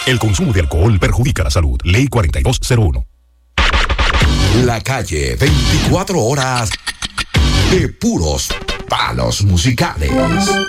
El consumo de alcohol perjudica la salud. Ley 4201. La calle, 24 horas de puros palos musicales.